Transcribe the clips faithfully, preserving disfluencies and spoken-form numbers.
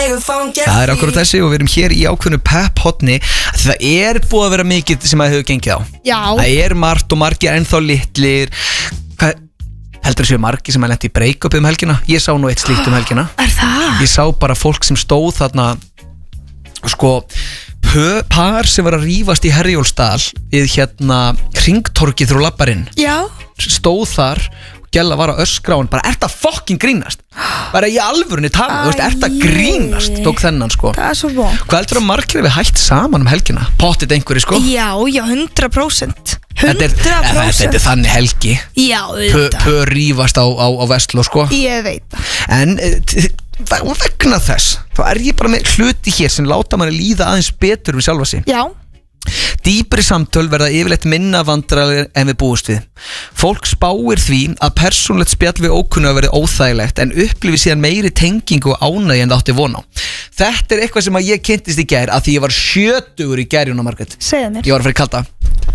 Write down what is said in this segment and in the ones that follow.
Það er akkurat þessi og við erum hér í ákveðnu pep-hotni. Það er búið að vera mikið sem að hefur gengið á. Já. Það er margt og margir ennþá litlir. Hvað heldur þessu margir sem að lenti í break-up um helgina? Ég sá nú eitt slíkt um helgina. Er það? Ég sá bara fólk sem stóð þarna, sko, par sem var að rífast í Herjólfsdal við hérna hringtorkið þrú labbarinn. Já. Stóð þar. Gella var að öskra á hann, bara, ert það fucking grínast? Bara í alvörunni tala, þú veist, ert það grínast? Tók þennan, sko. Það er svo von. Hvað heldur að margir við hætt saman um helgina? Pottit einhverju, sko? Já, já, hundra prósent. Þetta er, þetta er þannig helgi. Já, auðvitað. Pör rífast á, á, á Vestló, sko. Ég veit það. En vegna þess, þá er ég bara með hluti hér sem láta manni líða aðeins betur um sjálfa sig. Já. Dýpri samtöl verða yfirleitt minna vandræðilegir en við búist við. Fólk spáir því að persónulegt spjall við ókunnuga verði óþægilegt en upplifi síðan meiri tengingu og ánægju en það átti von á. Þetta er eitthvað sem að ég kynntist í gær að því ég var sjötugur í gær, Jóna Margrét. Segðu mér. Ég var að fara í kalda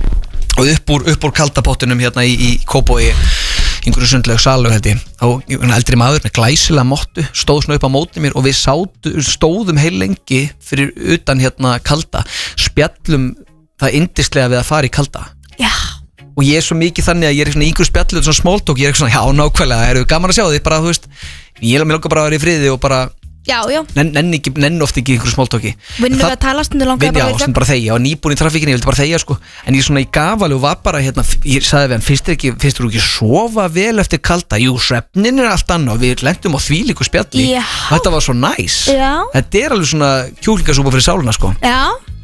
og upp úr, upp úr kaldapottunum hérna í, í Kópavogi, einhverju sundlaug salug held ég. Þá eldri maður með glæsilega mottu stóð svona upp á móti mér og við sátu, stóðum heil lengi fyrir utan hérna kalda, spjallum það yndislega við að fara í kalda. Já. Og ég er svo mikið þannig að ég er svona í einhverju spjallu svona smóltók, ég er svona, já, nákvæmlega, erum við gaman að sjá þig, bara, þú veist, ég er mér langar bara að vera í friði og bara Já, já. Nenn, nenn, ekki, nenn ofta ekki einhverju smóltóki. Vinnum við að tala stundu langar bara við þögn? Já, svona bara þegja, ég var nýbúin í trafíkinni, ég vildi bara þegja sko. En ég svona í gafali og var bara hérna, ég sagði við hann, finnst þér ekki, finnst þér ekki sofa vel eftir kalda? Jú, svefnin er allt annað og við lentum á þvílíku spjalli. Já. Og þetta var svo næs. Já. Þetta er alveg svona kjúklingasúpa fyrir sáluna sko. Já.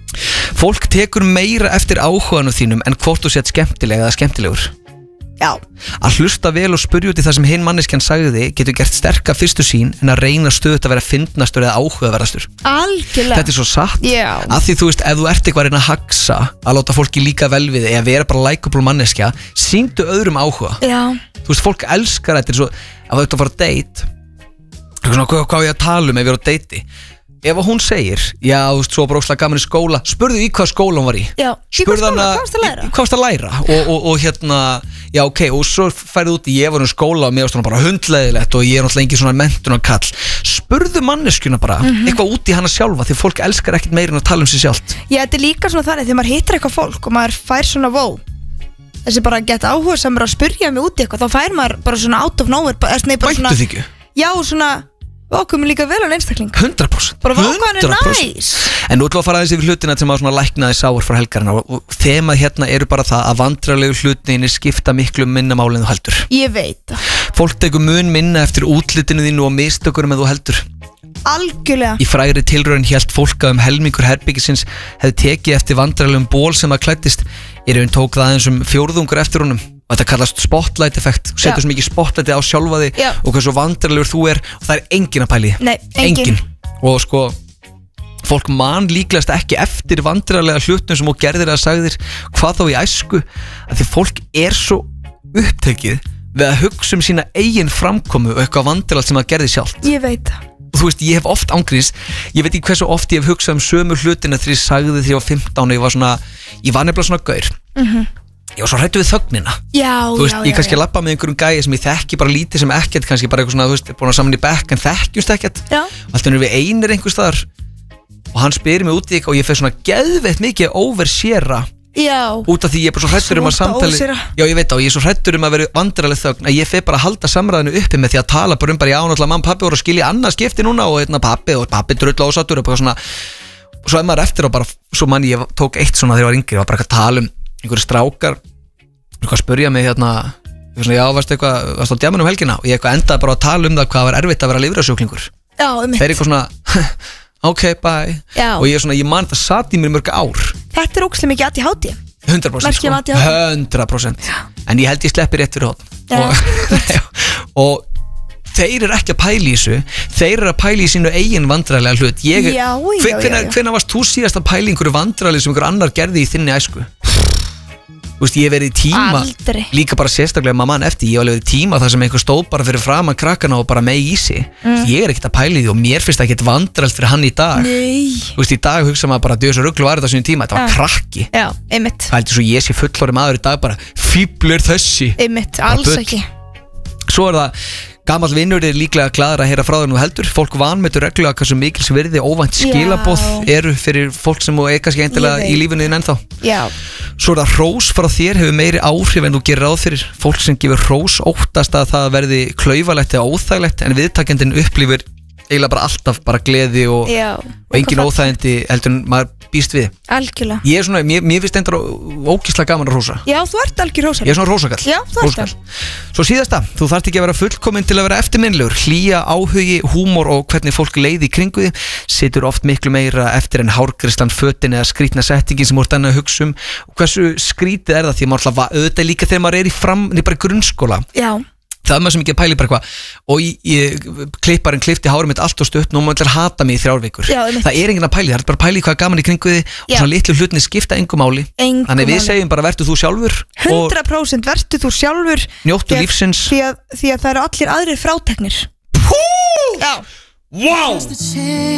Fólk tekur meira eftir áhuganum þínum en hvort þú sett skemmtilega eða skemmtilegur. Já. Að hlusta vel og spyrja út í það sem hinn manneskjan sagði getur gert sterka fyrstu sín en að reyna stöðut að vera fyndnastur eða áhugaverðastur. Algjörlega. Þetta er svo satt. Já. Að því þú veist, ef þú ert eitthvað að reyna að haxa að láta fólki líka vel við þig eða vera bara likeable manneskja, sýndu öðrum áhuga. Já. Þú veist, fólk elskar þetta, svo að þú ert að fara að date, svona, hvað, hvað á ég að tala um ef ég er á deiti? Ef hún segir, já, þú veist, svo bara óslega gaman í skóla, spurðu í hvað skóla hún var í. Já, í hvað skóla, hvað varst að læra? Hvað varst að læra og, og, og hérna, já, ok, og svo færið út í, ég var í skóla og mér varst bara hundleiðilegt og ég er náttúrulega engin svona mentunarkall. Spurðu manneskjuna bara, mm-hmm. eitthvað út í hana sjálfa, því fólk elskar ekkert meira en að tala um sig sjálft. Já, þetta er líka svona þannig, þegar maður hittir eitthvað fólk og maður fær svona vó, þessi bara geta áhuga sem er að spyrja mig út í eitthvað, þá fær maður bara svona out of nowhere, bara, nei, bara svona, Bæntu þykju? Já, svona vákum líka vel á einstakling. Hundra prósent. Bara vákan er næs. En nú ætlum við að fara aðeins yfir hlutina sem að svona læknaði sáur frá helgarina og, og þemað hérna eru bara það að vandræðalegu hlutinni skipta miklu minna máli en þú heldur. Ég veit það. Fólk tekur mun minna eftir útlitinu þínu og mistökurum en þú heldur. Algjörlega. Í frægri tilraun hélt fólk að um helmingur herbyggisins hefði tekið eftir vandræðalegum ból sem að klæddist. Í raun tók það aðeins um fjórðungur eftir honum. Og þetta kallast spotlight effekt. Þú setur svo mikið spotlighti á sjálfa þig Já. Og hversu vandræðalegur þú er og það er engin að pæli. Nei, engin. engin. Og sko, fólk man líklegast ekki eftir vandræðalega hlutum sem þú gerðir eða sagðir, hvað þá í æsku, að því fólk er svo upptekið við að hugsa um sína eigin framkomu og eitthvað vandræðalegt sem það gerði sjálft. Ég veit það. Og þú veist, ég hef oft ángríns, ég veit ekki hversu oft ég hef hugsað um sömu hlutina þegar ég sagði þegar ég var fimmtán og ég var svona, ég var nefnilega svona gaur. Mhm. Ég var svo hrættu við þögnina. Já, þú veist, já, ég já, kannski já. lappa með einhverjum gæja sem ég þekki bara lítið sem ekkert, kannski bara eitthvað svona, þú veist, búin að saman í bekk en þekkjumst ekkert. Já. Alltaf erum við einir einhvers staðar og hann spyrir mig út í eitthvað og ég fer svona geðveitt mikið að overshera. Já. Út af því ég er bara svo hrættur um að samtali. Já, ég veit á, ég er svo hrættur um að vera vandræðaleg þögn að ég fer bara að halda samræðinu uppi með því að tala bara um bara já, náttúrulega mamma, pappi voru að skilja annað skipti núna og hérna pappi og pappi drull ásattur og bara svona. Og svo er maður eftir og bara, svo manni ég tók eitt svona þegar ég var yngri, var bara að tala um einhverju strákar eitthvað spurja mig hérna svona, já, varstu eitthvað, varstu á djamunum helgina og ég eitthvað endaði bara að tala um það hvað var erfitt að vera lifrarsjúklingur. Já, um þeir eitthvað svona ok, bye. Já. Og ég er svona, ég man það satt í mér mörg ár. Þetta er ógeðslega mikið A D H D. Hundra prósent sko. Hundra prósent. En ég held ég sleppi rétt fyrir hótt og, og þeir eru ekki að pæla í þessu, þeir eru að pæla í sínu eigin vandræðlega hlut. Ég, já, já, já, já. Hvenær varst þú síðast að pæla í einhverju vandræðlega sem einhver annar gerði í þinni æsku? Þú veist, ég hef verið í tíma Aldrei. Líka bara sérstaklega maður mann eftir, ég hef verið í tíma þar sem einhver stóð bara fyrir framan krakkana og bara með í sig. mm. Ég er ekkert að pæla í því og mér finnst það ekkert vandræðalt fyrir hann í dag. Nei. Þú veist, í dag hugsa maður bara djöðs og rugglu var þetta á sínum tíma, þetta var Já. krakki. Já, einmitt. Það heldur svo ég sé fullorði maður í dag bara fíbl er þessi. Einmitt, alls ekki. Svo er það Gamall vinnur er líklega glaður að heyra frá þér nú heldur. Fólk vanmetur reglulega hversu mikils virði óvænt skilaboð eru fyrir fólk sem er kannski eindilega í lífinu þín ennþá. Já. Svo er það hrós frá þér hefur meiri áhrif en þú gerir ráð fyrir. Fólk sem gefur hrós óttast að það verði klaufalegt eða óþægilegt, en viðtakendin upplifir eiginlega bara alltaf bara gleði og, og engin óþægindi heldur en maður býst við. Algjörlega. Ég er svona, mér, mér finnst endur ógeðslega gaman að hrósa. Já, þú ert algjör hrósari. Ég er svona hrósakall. Já, þú ert það. Svo síðasta, þú þarft ekki að vera fullkominn til að vera eftirminnilegur. Hlýja, áhugi, húmor og hvernig fólk leiði í kringu þig situr oft miklu meira eftir en hárgrislan, fötin eða skrítna settingin sem úr þannig að hugsa um. Og hversu skrítið er það því maður alltaf auðvitað líka þegar maður er í fram, bara í grunnskóla. Já. Það er maður sem ekki að pæli bara eitthvað og ég, ég, klipparinn klippti hárið mitt allt og stutt, nú maður ætlar að hata mig í þrjár vikur. Já, það er enginn að pæli, það er bara að pæli hvað er gaman í kringu þig og svona litlu hlutinni skipta engum máli. Engum Þannig við segjum bara vertu þú sjálfur hundrað prósent vertu þú sjálfur njóttu því að, lífsins því að, því að það eru allir aðrir fráteknir. Pú! Já. Wow!